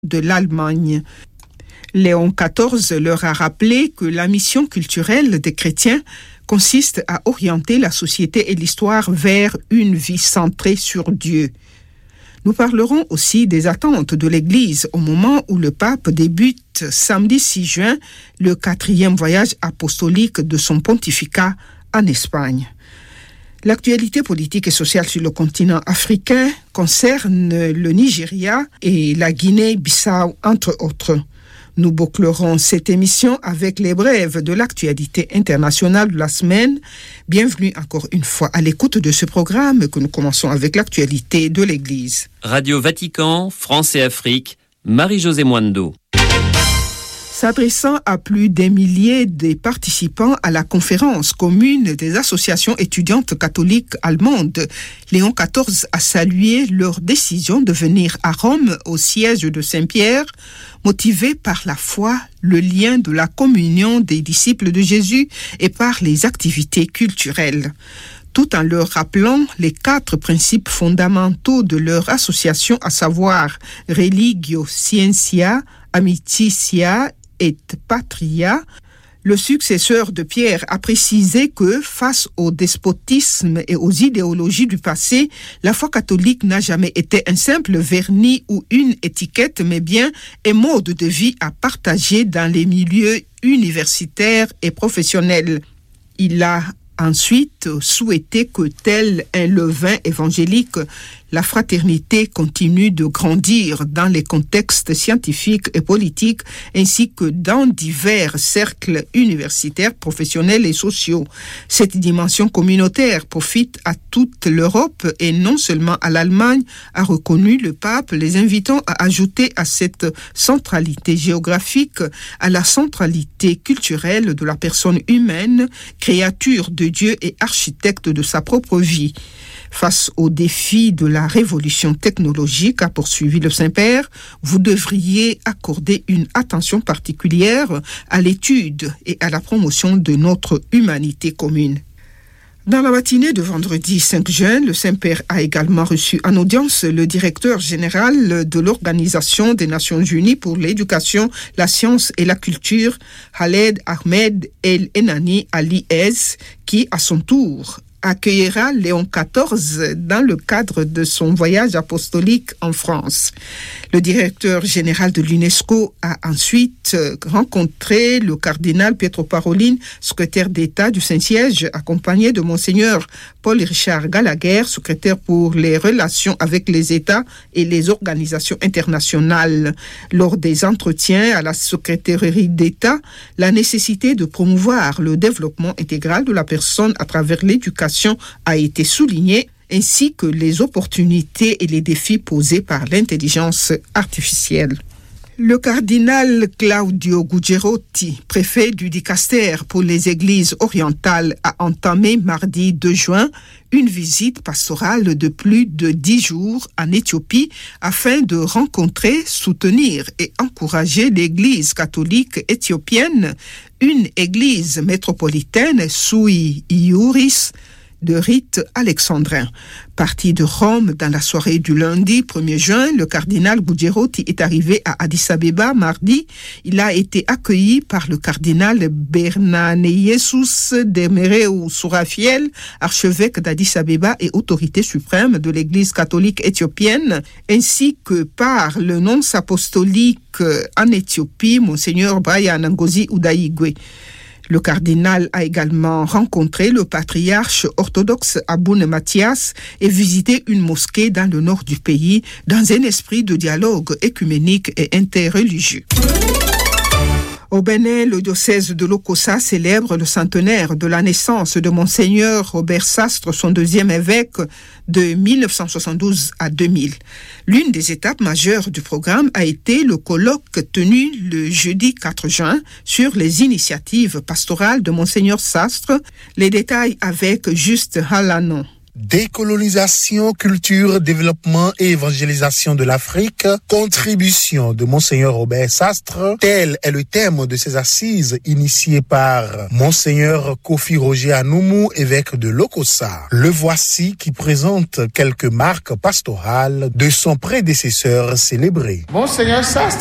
de l'Allemagne. Léon XIV leur a rappelé que la mission culturelle des chrétiens consiste à orienter la société et l'histoire vers une vie centrée sur Dieu. Nous parlerons aussi des attentes de l'Église au moment où le pape débute samedi 6 juin le 4e voyage apostolique de son pontificat en Espagne. L'actualité politique et sociale sur le continent africain concerne le Nigeria et la Guinée-Bissau, entre autres. Nous bouclerons cette émission avec les brèves de l'actualité internationale de la semaine. Bienvenue encore une fois à l'écoute de ce programme que nous commençons avec l'actualité de l'Église. Radio Vatican, France et Afrique, Marie-Josée Mwando. S'adressant à plus des milliers de participants à la conférence commune des associations étudiantes catholiques allemandes, Léon XIV a salué leur décision de venir à Rome au siège de Saint-Pierre, motivé par la foi, le lien de la communion des disciples de Jésus et par les activités culturelles. Tout en leur rappelant les 4 principes fondamentaux de leur association, à savoir Religio Scientia, Amicitia et Patria, le successeur de Pierre a précisé que, face au despotisme et aux idéologies du passé, la foi catholique n'a jamais été un simple vernis ou une étiquette, mais bien un mode de vie à partager dans les milieux universitaires et professionnels. Il a ensuite souhaité que, tel un levain évangélique, la fraternité continue de grandir dans les contextes scientifiques et politiques, ainsi que dans divers cercles universitaires, professionnels et sociaux. Cette dimension communautaire profite à toute l'Europe et non seulement à l'Allemagne, a reconnu le pape, les invitant à ajouter à cette centralité géographique, à la centralité culturelle de la personne humaine, créature de Dieu et architecte de sa propre vie. Face aux défis de la révolution technologique, a poursuivi le Saint-Père, vous devriez accorder une attention particulière à l'étude et à la promotion de notre humanité commune. Dans la matinée de vendredi 5 juin, le Saint-Père a également reçu en audience le directeur général de l'Organisation des Nations Unies pour l'éducation, la science et la culture, Khaled Ahmed El Enani Ali Ez, qui, à son tour, accueillera Léon XIV dans le cadre de son voyage apostolique en France. Le directeur général de l'UNESCO a ensuite rencontré le cardinal Pietro Parolin, secrétaire d'État du Saint-Siège, accompagné de Monseigneur Paul-Richard Gallagher, secrétaire pour les relations avec les États et les organisations internationales. Lors des entretiens à la secrétairerie d'État, la nécessité de promouvoir le développement intégral de la personne à travers l'éducation a été soulignée, ainsi que les opportunités et les défis posés par l'intelligence artificielle. Le cardinal Claudio Gugerotti, préfet du Dicaster pour les églises orientales, a entamé mardi 2 juin une visite pastorale de plus de 10 jours en Éthiopie afin de rencontrer, soutenir et encourager l'église catholique éthiopienne, une église métropolitaine sui iuris, de rite alexandrin. Parti de Rome dans la soirée du lundi 1er juin, le cardinal Gugerotti est arrivé à Addis Abeba mardi. Il a été accueilli par le cardinal Bernaneyesus Demereu Sourafiel, archevêque d'Addis Abeba et autorité suprême de l'Église catholique éthiopienne, ainsi que par le nonce apostolique en Éthiopie, Monseigneur Brian Ngozi Udaigwe. Le cardinal a également rencontré le patriarche orthodoxe Aboune Mathias et visité une mosquée dans le nord du pays dans un esprit de dialogue écuménique et interreligieux. Au Bénin, le diocèse de Lokossa célèbre le centenaire de la naissance de Monseigneur Robert Sastre, son 2e évêque de 1972 à 2000. L'une des étapes majeures du programme a été le colloque tenu le jeudi 4 juin sur les initiatives pastorales de Monseigneur Sastre. Les détails avec Juste Halanon. Décolonisation, culture, développement et évangélisation de l'Afrique, contribution de Monseigneur Robert Sastre, tel est le thème de ces assises initiées par Monseigneur Kofi Roger Anoumou, évêque de Lokossa. Le voici qui présente quelques marques pastorales de son prédécesseur célébré. Monseigneur Sastre